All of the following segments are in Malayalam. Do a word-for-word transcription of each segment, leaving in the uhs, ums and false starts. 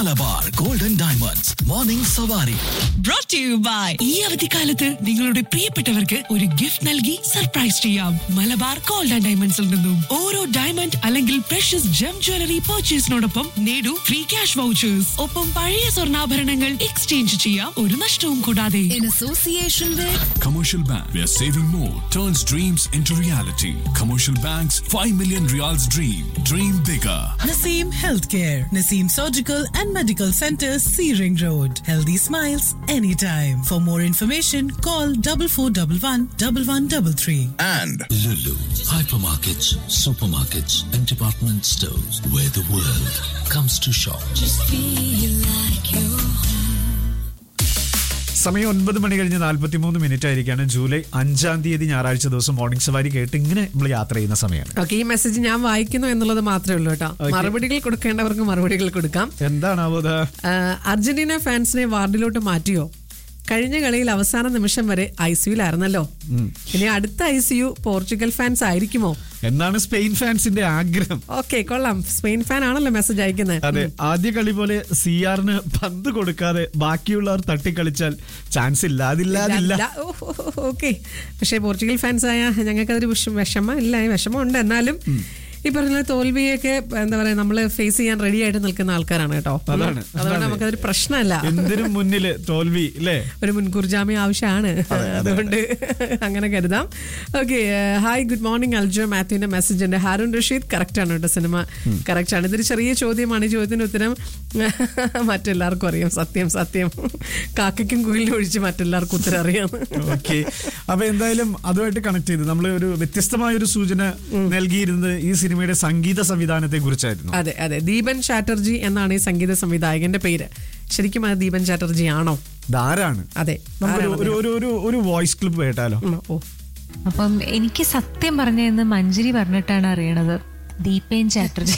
മലബാർ ഗോൾഡൻ ഡയമണ്ട്സ് മോർണിംഗ് സവാരി. Brought to you by ഈ അവധിക്കാലത്ത് നിങ്ങളുടെ പ്രിയപ്പെട്ടവർക്ക് ഒരു ഗിഫ്റ്റ് നൽകി സർപ്രൈസ് ചെയ്യാം. മലബാർ ഗോൾഡ് ആൻഡ് ഡയമണ്ട്സിൽ നിന്നും ഓരോ ഡയമണ്ട് അല്ലെങ്കിൽ പ്രഷ്യസ് ജം ജ്വല്ലറി പർച്ചേസിനോടൊപ്പം നേടൂ ഫ്രീ ക്യാഷ് വൗച്ചേഴ്സ്. ഒപ്പം പഴയ സ്വർണ്ണാഭരണങ്ങൾ എക്സ്ചേഞ്ച് ചെയ്യാം, ഒരു നഷ്ടവും കൂടാതെ. In association with Commercial Bank, where saving more turns dreams into reality. Commercial Bank's five million Riyals dream. Dream bigger. Naseem Healthcare, Naseem Surgical and Medical Center, Searing Road. Healthy smiles anytime. For more information, call double four double one double one double three. And Lulu, hypermarkets, supermarkets, and department stores where the world comes to shop. just feel like you're സമയം ഒൻപത് മണി കഴിഞ്ഞ് നാല്പത്തി മൂന്ന് മിനിറ്റ് ആയിരിക്കാണ്. ജൂലൈ അഞ്ചാം തീയതി ഞായറാഴ്ച ദിവസം മോർണിംഗ് സവാരി കേട്ട് ഇങ്ങനെ നമ്മൾ യാത്ര ചെയ്യുന്ന സമയമാണ്. ഓക്കെ, ഈ മെസ്സേജ് ഞാൻ വായിക്കുന്നു എന്നുള്ളത് മാത്രമേ ഉള്ളൂ കേട്ടോ. മറുപടികൾ കൊടുക്കേണ്ടവർക്ക് മറുപടികൾ കൊടുക്കാം. എന്താണാവോ അത്? അർജന്റീന ഫാൻസിനെ വാർഡിലോട്ട് മാറ്റിയോ? കഴിഞ്ഞ കളിയിൽ അവസാന നിമിഷം വരെ ഐ സിയുലായിരുന്നല്ലോ. ഇനി അടുത്ത ഐ സിയു പോർച്ചുഗൽ ഫാൻസ് ആയിരിക്കുമോ എന്നാണ് സ്പെയിൻ ഫാൻസിന്റെ ആഗ്രഹം. ഓക്കെ, കൊള്ളാം. സ്പെയിൻ ഫാൻ ആണല്ലോ മെസ്സേജ് അയക്കുന്നത്. അതെ, ആദ്യ കളി പോലെ സി ആറിന് പന്ത് കൊടുക്കാതെ ബാക്കിയുള്ളവർ തട്ടിക്കളിച്ചാൽ ചാൻസ് ഇല്ല. അതില്ലാതില്ല. ഓക്കെ, പക്ഷേ പോർച്ചുഗൽ ഫാൻസ് ആയ ഞങ്ങൾക്കതൊരു വിഷമം ഇല്ല, വിഷമം ഉണ്ട്. എന്നാലും ഈ പറഞ്ഞ തോൽവിയൊക്കെ എന്താ പറയാ, നമ്മള് ഫേസ് ചെയ്യാൻ റെഡി ആയിട്ട് നിൽക്കുന്ന ആൾക്കാരാണ് കേട്ടോ. അതുകൊണ്ട് നമുക്കതൊരു പ്രശ്നമല്ല. എന്തിനും മുന്നില് തോൽവി അല്ലേ, ഒരു മുൻകൂർ ജാമ്യം ആവശ്യമാണ്. അതുകൊണ്ട് അങ്ങനെ കരുതാം. Okay, hi good morning Aljo. മാത്യുവിന്റെ message ഉണ്ട്. ഹാരൂൺ റഷീദ് കറക്റ്റ് ആണ് കേട്ടോ, സിനിമ കറക്റ്റ് ആണ്. ഇതൊരു ചെറിയ ചോദ്യമാണ്. ഈ ചോദ്യത്തിന് ഉത്തരം മറ്റെല്ലാവർക്കും അറിയാം. സത്യം സത്യം, കാക്കയ്ക്കും കുയിലിനും ഒഴിച്ച് മറ്റെല്ലാവർക്കും ഉത്തരം അറിയാം. ഓക്കെ, അപ്പൊ എന്തായാലും അതുമായിട്ട് കണക്ട് ചെയ്ത് നമ്മൾ ഒരു വ്യത്യസ്തമായ ഒരു സൂചന നൽകിയിരുന്നത് ഈ സിനിമയുടെ സംഗീത സംവിധാനത്തെ കുറിച്ചായിരുന്നു. അതെ അതെ, ദീപൻ ചാറ്റർജി എന്നാണ് ഈ സംഗീത സംവിധായകന്റെ പേര്. ശരിക്കും അത് ദീപൻ ചാറ്റർജി ആണോ? ധാരാണ്. അതെ, ഒരു വോയിസ് ക്ലിപ്പ് കേട്ടാലോ? ഓ, അപ്പം എനിക്ക് സത്യം പറഞ്ഞെന്ന് മഞ്ജരി പറഞ്ഞിട്ടാണ് അറിയണത്. ദീപേൻ ചാറ്റർജി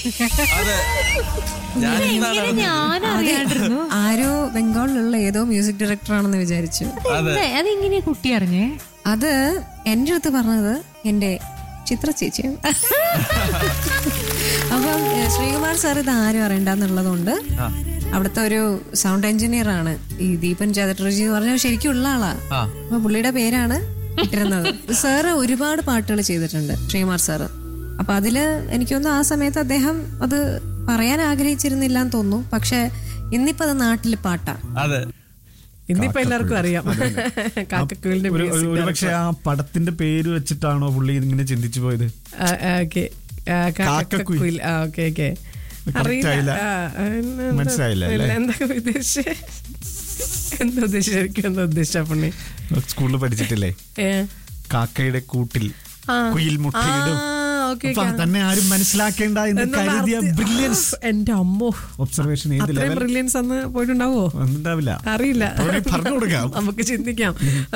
ഞാൻ അറിയാണ്ടിരുന്നു. ആരോ ബംഗാളിലുള്ള ഏതോ മ്യൂസിക് ഡയറക്ടർ ആണെന്ന് വിചാരിച്ചു. അതെങ്ങനെയാ കുട്ടി അറിഞ്ഞേ? അത് എന്റെ അടുത്ത് പറഞ്ഞത് എന്റെ ചിത്ര ചേച്ചിയാണ്. അപ്പം ശ്രീകുമാർ സാർ ഇത് ആരും അറിയണ്ടെന്നുള്ളതുകൊണ്ട് അവിടുത്തെ ഒരു സൗണ്ട് എഞ്ചിനീയർ ആണ് ഈ ദീപൻ ചാറ്റർജി എന്ന് പറഞ്ഞാൽ ശരിക്കും ഉള്ള ആളാ. അപ്പൊ പുള്ളിയുടെ പേരാണ് ഇട്ടിരുന്നത്. സാറ് ഒരുപാട് പാട്ടുകൾ ചെയ്തിട്ടുണ്ട്, ശ്രീകുമാർ സാറ്. അപ്പൊ അതില് എനിക്കൊന്ന് ആ സമയത്ത് അദ്ദേഹം അത് പറയാൻ ആഗ്രഹിച്ചിരുന്നില്ല എന്ന് തോന്നുന്നു. പക്ഷെ ഇന്നിപ്പോ അത് നാട്ടില് പാട്ടാ. അതെ, ഇന്നിപ്പോ എല്ലാവർക്കും അറിയാം. ഒരുപക്ഷെ ആ പടത്തിന്റെ പേര് വെച്ചിട്ടാണോ പുള്ളി ഇങ്ങനെ ചിന്തിച്ചു പോയത്? മനസ്സിലായില്ല എന്തൊക്കെ ഉദ്ദേശിച്ച എന്താ ഉദ്ദേശിച്ച ശരിക്കും എന്താ ഉദ്ദേശിച്ച പുള്ളി? സ്കൂളിൽ പഠിച്ചിട്ടില്ലേ, കാക്കയുടെ കൂട്ടിൽ കുയിൽ മുട്ടയിടും തന്നെ ആരും മനസ്സിലാക്കേണ്ട എന്ന് കരുതിയ ബ്രില്യൻസ്. എന്റെ അമ്മോ, ഒബ്സർവേഷൻ ബ്രില്യൻസ് അന്ന് പോയിട്ടുണ്ടാവോ? ഉണ്ടാവില്ല, അറിയില്ല. പറഞ്ഞു കൊടുക്കാം, നമുക്ക് ചിന്തിക്കാം.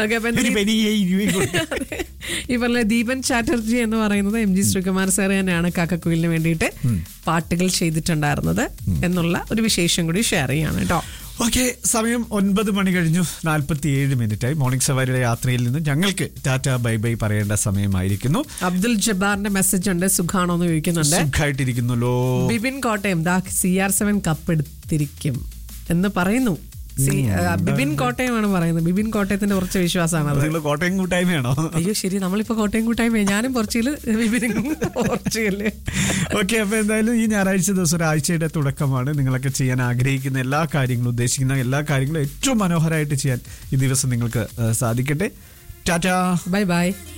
ഈ പറഞ്ഞ ദീപൻ ചാറ്റർജി എന്ന് പറയുന്നത് എം ജി ശ്രീകുമാർ സാർ തന്നെയാണ് കാക്കക്കുയിലിന് വേണ്ടിയിട്ട് പാട്ടുകൾ ചെയ്തിട്ടുണ്ടായിരുന്നത് എന്നുള്ള ഒരു വിശേഷം കൂടി ഷെയർ ചെയ്യാണ് കേട്ടോ. ഓക്കെ, സമയം ഒൻപത് മണി കഴിഞ്ഞു നാൽപ്പത്തി ഏഴ് മിനിറ്റായി. മോർണിംഗ് സവാരിയുടെ യാത്രയിൽ നിന്ന് ഞങ്ങൾക്ക് ടാറ്റ ബൈ ബൈ പറയേണ്ട സമയമായിരിക്കുന്നു. അബ്ദുൽ ജബ്ബാറിന്റെ മെസ്സേജ് ഉണ്ട്. സുഖാണോ എന്ന് ചോദിക്കുന്നുണ്ട്. സുഖമായിട്ടിരിക്കുന്നല്ലോ. ബിബിൻ കോട്ടയം ദാ സി ആർ സെവൻ കപ്പ് എടുത്തിരിക്കും എന്ന് പറയുന്നു. ബിബിൻ കോട്ടയമാണ് പറയുന്നത്. ബിബിൻ കോട്ടയത്തിന്റെ കുറച്ച് വിശ്വാസമാണ്. കോട്ടയം കൂട്ടായ്മയാണോ? അയ്യോ ശരി, നമ്മളിപ്പോ കോട്ടയം കൂട്ടായ്മ. ഞാനും പോർച്ചുഗൽ, ബിബിനും പോർച്ചുഗല്. ഓക്കെ, അപ്പൊ എന്തായാലും ഈ ഞായറാഴ്ച ദിവസം ഒരാഴ്ചയുടെ തുടക്കമാണ്. നിങ്ങളൊക്കെ ചെയ്യാൻ ആഗ്രഹിക്കുന്ന എല്ലാ കാര്യങ്ങളും, ഉദ്ദേശിക്കുന്ന എല്ലാ കാര്യങ്ങളും ഏറ്റവും മനോഹരമായിട്ട് ചെയ്യാൻ ഈ ദിവസം നിങ്ങൾക്ക് സാധിക്കട്ടെ. Tata, bye bye.